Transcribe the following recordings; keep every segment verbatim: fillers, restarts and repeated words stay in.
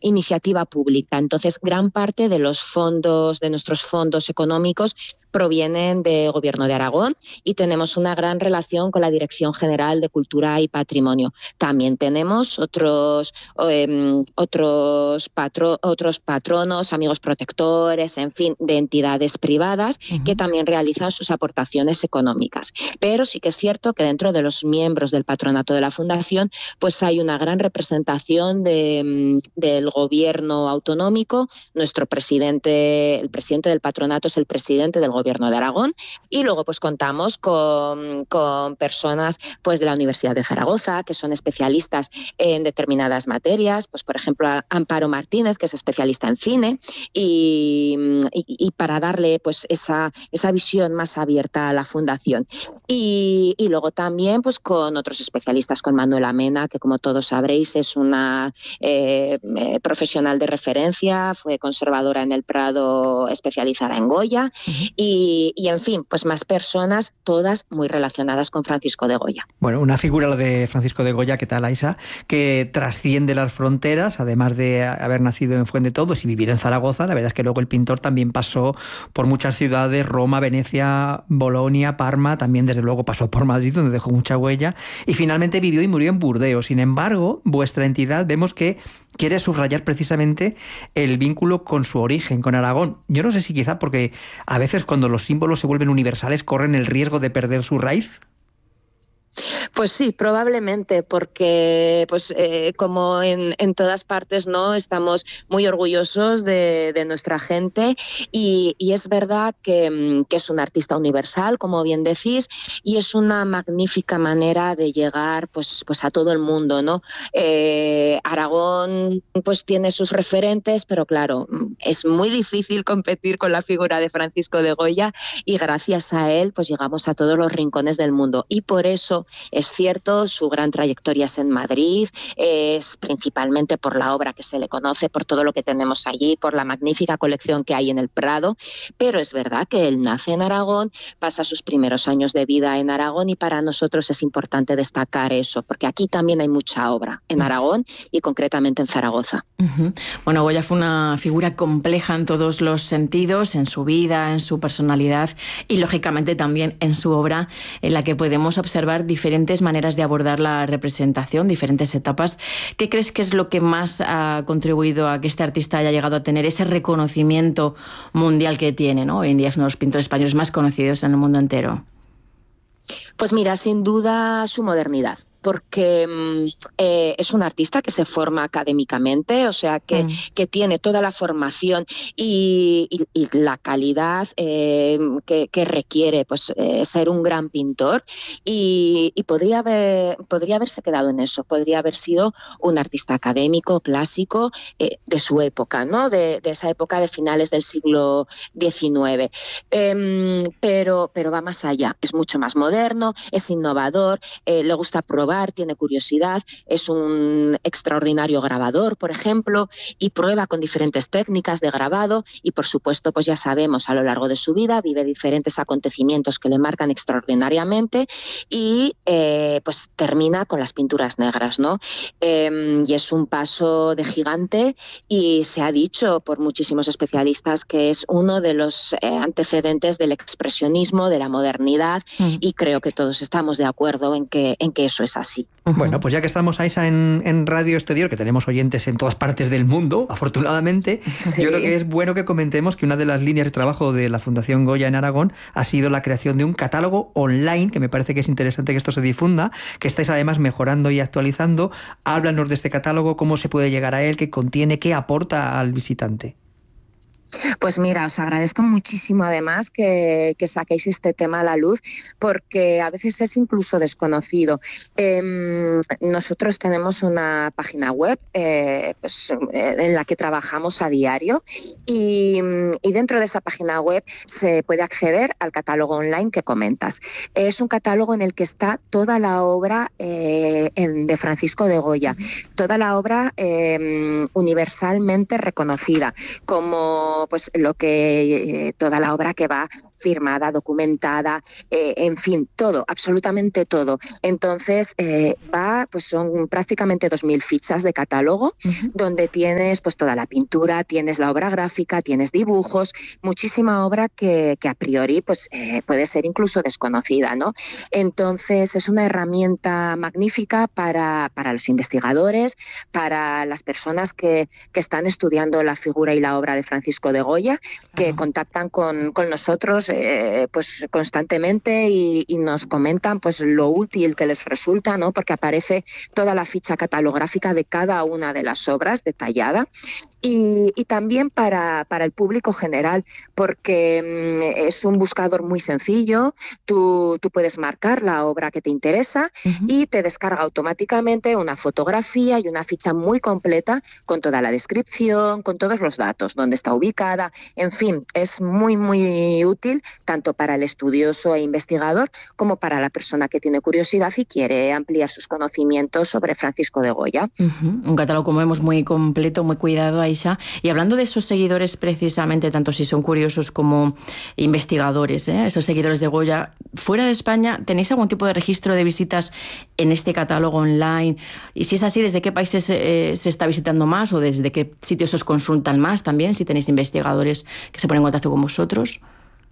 iniciativa pública. Entonces, gran parte de los fondos, de nuestros fondos económicos, provienen del Gobierno de Aragón y tenemos una gran relación con la Dirección General de Cultura y Patrimonio. También tenemos otros, eh, otros, patro, otros patronos, amigos protectores, en fin, de entidades privadas uh-huh. que también realizan sus aportaciones económicas. Pero sí que es cierto que dentro de los miembros del patronato de la Fundación pues hay una gran representación de, del Gobierno autonómico. Nuestro presidente, el presidente del patronato es el presidente del Gobierno de Aragón, y luego pues contamos con, con personas pues de la Universidad de Zaragoza que son especialistas en determinadas materias, pues por ejemplo Amparo Martínez, que es especialista en cine, y, y, y para darle pues esa, esa visión más abierta a la Fundación. Y, y luego también pues con otros especialistas, con Manuela Mena, que como todos sabréis es una eh, profesional de referencia, fue conservadora en el Prado, especializada en Goya, uh-huh. y, y en fin, pues más personas, todas muy relacionadas con Francisco de Goya. Bueno, una figura la de Francisco de Goya, ¿qué tal, Aisa? Que trasciende las fronteras, además de haber nacido en Fuendetodos y vivir en Zaragoza. La verdad es que luego el pintor también pasó por muchas ciudades, Roma, Venecia, Bolonia, Parma, también desde luego pasó por Madrid, donde dejó mucha huella, y finalmente vivió y murió en Burdeos. Sin embargo, vuestra entidad vemos que quiere subrayar precisamente el vínculo con su origen, con Aragón. Yo no sé si quizá porque a veces cuando los símbolos se vuelven universales corren el riesgo de perder su raíz. Pues sí, probablemente, porque pues eh, como en, en todas partes, ¿no? Estamos muy orgullosos de, de nuestra gente, y, y es verdad que, que es un artista universal, como bien decís, y es una magnífica manera de llegar pues, pues a todo el mundo, ¿no? Eh, Aragón pues tiene sus referentes, pero claro, es muy difícil competir con la figura de Francisco de Goya, y gracias a él pues llegamos a todos los rincones del mundo, y por eso es cierto, su gran trayectoria es en Madrid, es principalmente por la obra que se le conoce, por todo lo que tenemos allí, por la magnífica colección que hay en el Prado, pero es verdad que él nace en Aragón, pasa sus primeros años de vida en Aragón, y para nosotros es importante destacar eso, porque aquí también hay mucha obra, en Aragón y concretamente en Zaragoza. Uh-huh. Bueno, Goya fue una figura compleja en todos los sentidos, en su vida, en su personalidad y lógicamente también en su obra, en la que podemos observar diferentes maneras de abordar la representación, diferentes etapas. ¿Qué crees que es lo que más ha contribuido a que este artista haya llegado a tener ese reconocimiento mundial que tiene, ¿no? Hoy en día es uno de los pintores españoles más conocidos en el mundo entero. Pues mira, sin duda su modernidad, porque eh, es un artista que se forma académicamente, o sea, que, mm. que tiene toda la formación y, y, y la calidad eh, que, que requiere pues, eh, ser un gran pintor, y, y podría, haber, podría haberse quedado en eso, podría haber sido un artista académico, clásico, eh, de su época, ¿no? de, de esa época de finales del siglo diecinueve. Eh, pero, pero va más allá, es mucho más moderno, es innovador, eh, le gusta probar, tiene curiosidad, es un extraordinario grabador, por ejemplo, y prueba con diferentes técnicas de grabado, y por supuesto, pues ya sabemos, a lo largo de su vida vive diferentes acontecimientos que le marcan extraordinariamente, y eh, pues termina con las pinturas negras, ¿no? Eh, y es un paso de gigante, y se ha dicho por muchísimos especialistas que es uno de los eh, antecedentes del expresionismo, de la modernidad, mm. y creo que todos estamos de acuerdo en que, en que eso es así. Bueno, pues ya que estamos, Aisa, en, en Radio Exterior, que tenemos oyentes en todas partes del mundo, afortunadamente, sí. Yo creo que es bueno que comentemos que una de las líneas de trabajo de la Fundación Goya en Aragón ha sido la creación de un catálogo online, que me parece que es interesante que esto se difunda, que estáis además mejorando y actualizando. Háblanos de este catálogo, cómo se puede llegar a él, qué contiene, qué aporta al visitante. Pues mira, os agradezco muchísimo además que, que saquéis este tema a la luz, porque a veces es incluso desconocido. Eh, nosotros tenemos una página web eh, pues, en la que trabajamos a diario, y, y dentro de esa página web se puede acceder al catálogo online que comentas. Es un catálogo en el que está toda la obra eh, en, de Francisco de Goya, toda la obra eh, universalmente reconocida, como como pues lo que eh, toda la obra que va firmada, documentada, eh, en fin, todo, absolutamente todo. Entonces eh, va, pues son prácticamente dos mil fichas de catálogo, uh-huh. donde tienes pues toda la pintura, tienes la obra gráfica, tienes dibujos, muchísima obra que, que a priori pues eh, puede ser incluso desconocida, ¿no? Entonces es una herramienta magnífica para, para los investigadores, para las personas que, que están estudiando la figura y la obra de Francisco de Goya, que uh-huh. contactan con, con nosotros eh, pues constantemente y, y nos comentan pues lo útil que les resulta, ¿no? Porque aparece toda la ficha catalográfica de cada una de las obras detallada. Y, y también para, para el público general, porque mmm, es un buscador muy sencillo, tú, tú puedes marcar la obra que te interesa uh-huh. y te descarga automáticamente una fotografía y una ficha muy completa con toda la descripción, con todos los datos, dónde está ubicada, en fin, es muy muy útil tanto para el estudioso e investigador como para la persona que tiene curiosidad y quiere ampliar sus conocimientos sobre Francisco de Goya. Uh-huh. Un catálogo, como vemos, muy completo, muy cuidado, Aisha. Y hablando de esos seguidores precisamente, tanto si son curiosos como investigadores, ¿eh? esos seguidores de Goya, fuera de España, ¿tenéis algún tipo de registro de visitas en este catálogo online? Y si es así, ¿desde qué países eh, se está visitando más o desde qué sitios os consultan más también, si tenéis investigadores que se ponen en contacto con vosotros?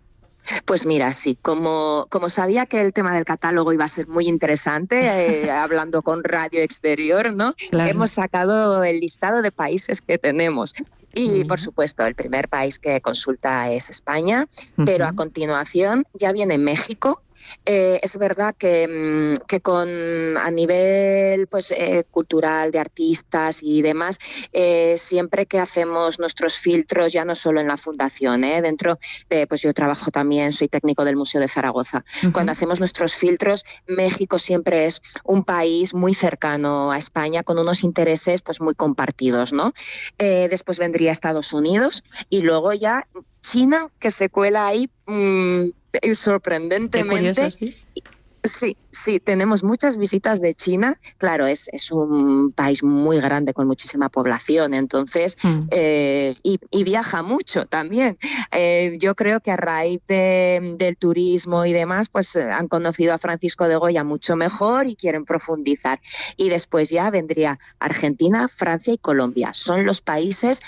Pues mira, sí, como, como sabía que el tema del catálogo iba a ser muy interesante, eh, hablando con Radio Exterior, ¿no? Claro. Hemos sacado el listado de países que tenemos. Y, uh-huh. por supuesto, el primer país que consulta es España, uh-huh. pero a continuación ya viene México. Eh, es verdad que, que con a nivel pues eh, cultural de artistas y demás, eh, siempre que hacemos nuestros filtros, ya no solo en la fundación, eh, dentro de, pues yo trabajo también, soy técnico del Museo de Zaragoza. Uh-huh. Cuando hacemos nuestros filtros, México siempre es un país muy cercano a España, con unos intereses pues muy compartidos, ¿no? Eh, después vendría Estados Unidos y luego ya China, que se cuela ahí mmm, sorprendentemente. Qué curioso, ¿sí? Sí, sí, tenemos muchas visitas de China. Claro, es, es un país muy grande con muchísima población, entonces, mm. eh, y, y viaja mucho también. Eh, yo creo que a raíz de, del turismo y demás, pues han conocido a Francisco de Goya mucho mejor y quieren profundizar. Y después ya vendría Argentina, Francia y Colombia. Son los países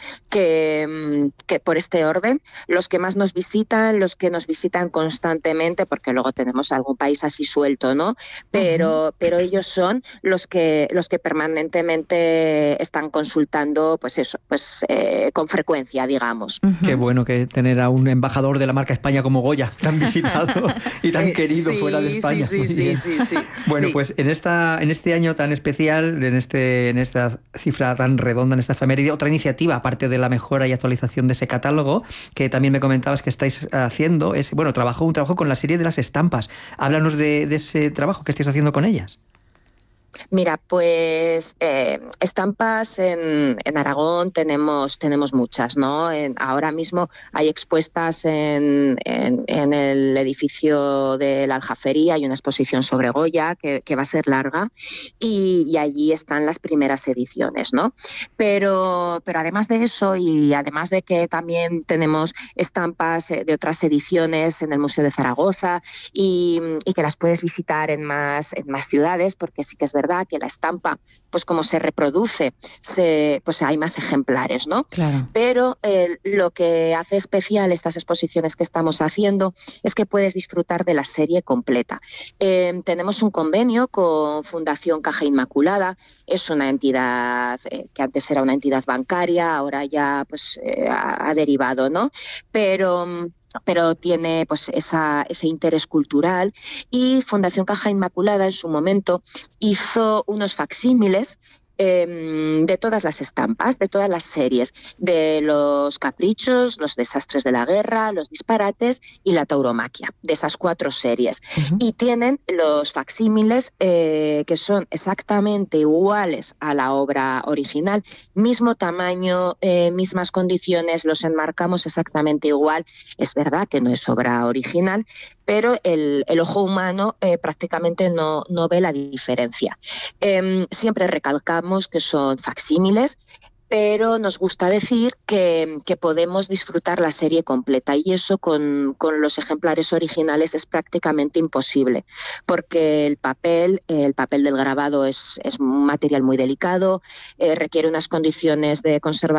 que, que por este orden, los que más nos visitan, los que nos visitan constantemente, porque luego tenemos algún país así suelto, ¿no? Pero, uh-huh. pero ellos son los que los que permanentemente están consultando, pues eso, pues eh, con frecuencia, digamos. Uh-huh. Qué bueno que tener a un embajador de la marca España como Goya, tan visitado y tan eh, querido sí, fuera de España. Sí, sí, sí, sí, sí. Bueno, sí. pues en esta en este año tan especial, en este en esta cifra tan redonda, en esta efeméride, otra iniciativa, aparte de la mejora y actualización de ese catálogo, que también me comentabas que estáis haciendo, es, bueno, trabajo, un trabajo con la serie de las estampas. Háblanos de, de ese trabajo que estáis haciendo con ellas. Mira, pues eh, estampas en, en Aragón tenemos, tenemos muchas, ¿no? En, ahora mismo hay expuestas en, en, en el edificio de la Aljafería, hay una exposición sobre Goya que, que va a ser larga y, y allí están las primeras ediciones, ¿no? Pero, pero además de eso y además de que también tenemos estampas de otras ediciones en el Museo de Zaragoza y, y que las puedes visitar en más, en más ciudades, porque sí que es verdad que la estampa, pues como se reproduce, se, pues hay más ejemplares, ¿no? Claro. Pero eh, lo que hace especial estas exposiciones que estamos haciendo es que puedes disfrutar de la serie completa. Eh, tenemos un convenio con Fundación Caja Inmaculada, es una entidad eh, que antes era una entidad bancaria, ahora ya pues eh, ha, ha derivado, ¿no? Pero pero tiene pues esa, ese interés cultural y Fundación Caja Inmaculada en su momento hizo unos facsímiles eh, de todas las estampas, de todas las series, de los caprichos, los desastres de la guerra, los disparates y la tauromaquia, de esas cuatro series. Uh-huh. Y tienen los facsímiles eh, que son exactamente iguales a la obra original, mismo tamaño, eh, mismas condiciones, los enmarcamos exactamente igual. Es verdad que no es obra original, pero el, el ojo humano eh, prácticamente no, no ve la diferencia. Eh, siempre recalcamos que son facsímiles. pero nos gusta decir que, que podemos disfrutar la serie completa y eso con, con los ejemplares originales es prácticamente imposible, porque el papel, el papel del grabado es, es un material muy delicado, eh, requiere unas condiciones de conservación